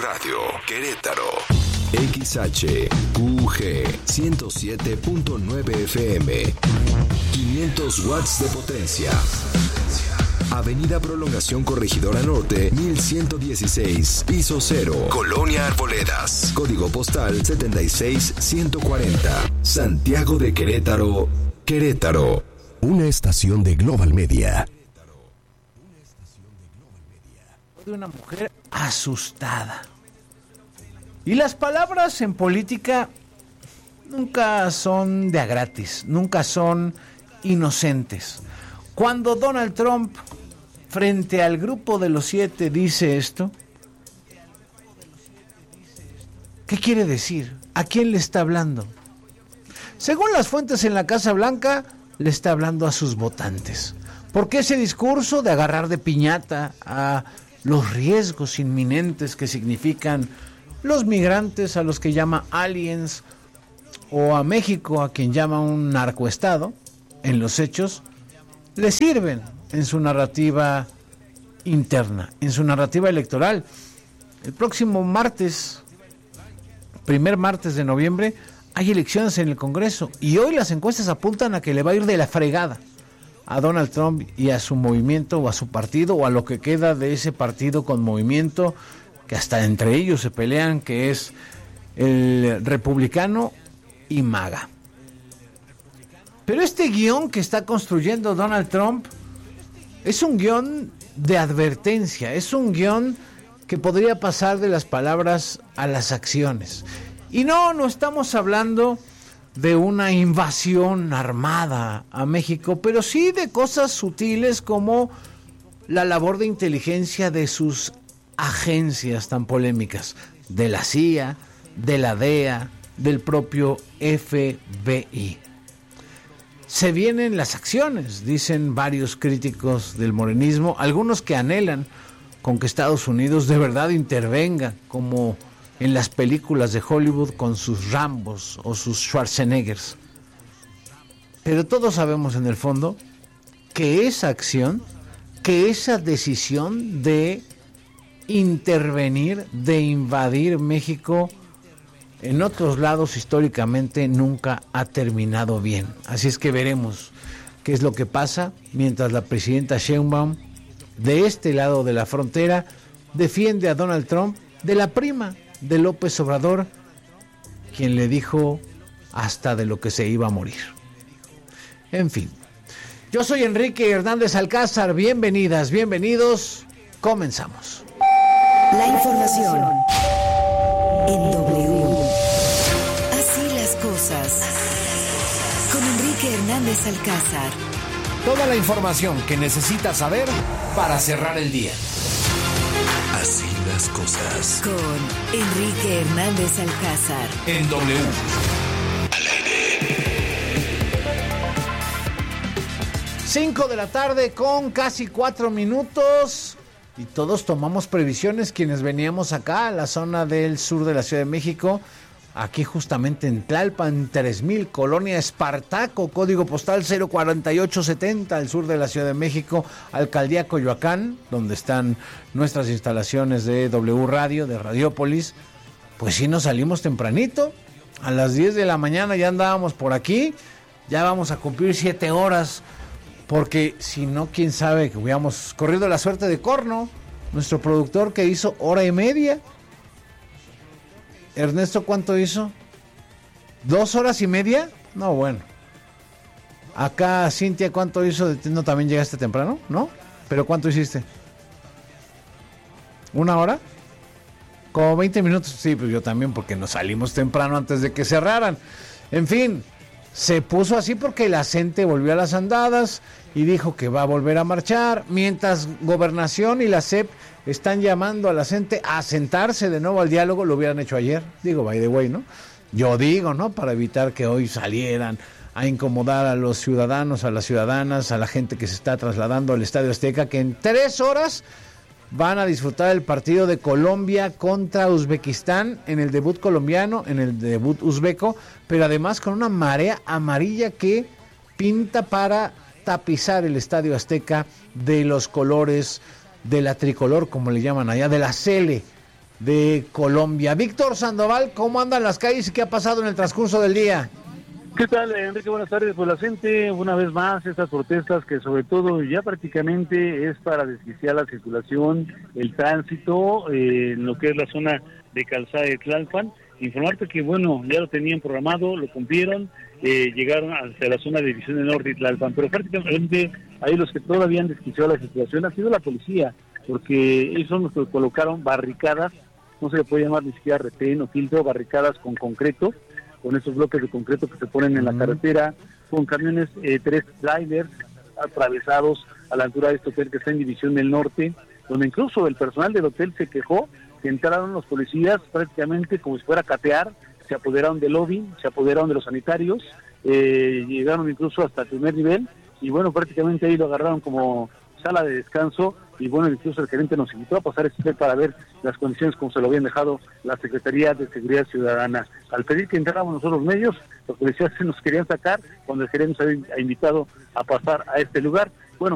Radio, Querétaro. XHQG 107.9 FM. 500 watts de potencia. Avenida Prolongación Corregidora Norte, 1116, piso 0, Colonia Arboledas. Código postal 76140. Santiago de Querétaro, Querétaro. Una estación de Global Media. De una mujer asustada. Y las palabras en política nunca son de a gratis, nunca son inocentes. Cuando Donald Trump, frente al grupo de los 7, dice esto, ¿qué quiere decir? ¿A quién le está hablando? Según las fuentes en la Casa Blanca, le está hablando a sus votantes. Porque ese discurso de agarrar de piñata a los riesgos inminentes que significan los migrantes, a los que llama aliens, o a México, a quien llama un narcoestado, en los hechos, le sirven en su narrativa interna, en su narrativa electoral. El próximo martes, primer martes de noviembre, hay elecciones en el Congreso y hoy las encuestas apuntan a que le va a ir de la fregada a Donald Trump y a su movimiento o a su partido o a lo que queda de ese partido con movimiento que hasta entre ellos se pelean, que es el republicano y MAGA. Pero este guión que está construyendo Donald Trump es un guión de advertencia, es un guión que podría pasar de las palabras a las acciones. Y no estamos hablando de una invasión armada a México, pero sí de cosas sutiles como la labor de inteligencia de sus agencias tan polémicas, de la CIA, de la DEA, del propio FBI. Se vienen las acciones, dicen varios críticos del morenismo, algunos que anhelan con que Estados Unidos de verdad intervenga, como en las películas de Hollywood con sus Rambos o sus Schwarzeneggers. Pero todos sabemos en el fondo que esa acción, que esa decisión de intervenir, de invadir México en otros lados históricamente nunca ha terminado bien. Así es que veremos qué es lo que pasa mientras la presidenta Sheinbaum, de este lado de la frontera, defiende a Donald Trump de la prima de López Obrador, quien le dijo hasta de lo que se iba a morir. En fin, yo soy Enrique Hernández Alcázar, bienvenidas, bienvenidos, comenzamos. La información en W. Así las cosas. Con Enrique Hernández Alcázar. Toda la información que necesitas saber para cerrar el día. Así las cosas. Con Enrique Hernández Alcázar. En W. Al aire. 5 de la tarde con casi 4 minutos. Y todos tomamos previsiones quienes veníamos acá a la zona del sur de la Ciudad de México, aquí justamente en Tlalpan, 3000, Colonia Espartaco, código postal 04870, al sur de la Ciudad de México, Alcaldía Coyoacán, donde están nuestras instalaciones de W Radio, de Radiópolis. Pues sí, nos salimos tempranito, a las 10 de la mañana ya andábamos por aquí, ya vamos a cumplir 7 horas, porque si no, quién sabe, que hubiéramos corrido la suerte de Corno, nuestro productor, que hizo hora y media. Ernesto, ¿cuánto hizo? ¿2 horas y media? No, bueno. Acá, Cintia, ¿cuánto hizo? ¿No también llegaste temprano? ¿No? ¿Pero cuánto hiciste? ¿1 hora? Como 20 minutos. Sí, pues yo también, porque nos salimos temprano antes de que cerraran. En fin, se puso así porque la CENTE volvió a las andadas y dijo que va a volver a marchar, mientras Gobernación y la SEP están llamando a la CENTE a sentarse de nuevo al diálogo. Lo hubieran hecho ayer, digo, by the way, ¿no? Yo digo, ¿no? Para evitar que hoy salieran a incomodar a los ciudadanos, a las ciudadanas, a la gente que se está trasladando al Estadio Azteca, que en 3 horas van a disfrutar el partido de Colombia contra Uzbekistán, en el debut colombiano, en el debut uzbeco, pero además con una marea amarilla que pinta para tapizar el Estadio Azteca de los colores de la tricolor, como le llaman allá, de la Cele de Colombia. Víctor Sandoval, ¿cómo andan las calles y qué ha pasado en el transcurso del día? ¿Qué tal, Enrique? Buenas tardes. Pues la gente, una vez más, estas protestas que sobre todo ya prácticamente es para desquiciar la circulación, el tránsito, en lo que es la zona de Calzada de Tlalpan. Informarte que, bueno, ya lo tenían programado, lo cumplieron, llegaron hacia la zona de División del Norte de Tlalpan, pero prácticamente ahí los que todavía han desquiciado la situación ha sido la policía, porque ellos son los que colocaron barricadas, no se le puede llamar ni siquiera retén o filtro, barricadas con concreto, con esos bloques de concreto que se ponen en la carretera, con camiones, 3 trailers atravesados a la altura de este hotel que está en División del Norte, donde incluso el personal del hotel se quejó que entraron los policías prácticamente como si fuera a catear, se apoderaron del lobby, se apoderaron de los sanitarios, llegaron incluso hasta el primer nivel, y bueno, prácticamente ahí lo agarraron como sala de descanso, y bueno, incluso el gerente nos invitó a pasar ese hotel para ver las condiciones como se lo habían dejado la Secretaría de Seguridad Ciudadana. Al pedir que entráramos nosotros los medios, los policías se nos querían sacar cuando el gerente nos había invitado a pasar a este lugar. Bueno,